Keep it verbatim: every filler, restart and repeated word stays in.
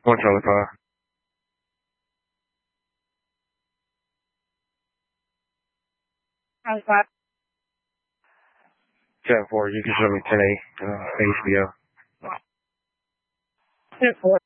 One Charlie Five. Charlie Five. Ten four. You can show me ten eight. Uh, H B O. Ten four.